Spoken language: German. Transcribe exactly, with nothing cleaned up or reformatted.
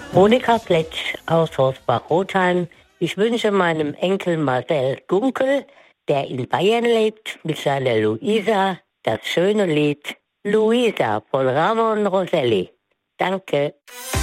Monika Pletsch aus Rosbach-Rotheim. Ich wünsche meinem Enkel Marcel Dunkel, der in Bayern lebt, mit seiner Luisa das schöne Lied Luisa von Ramon Roselli. Danke.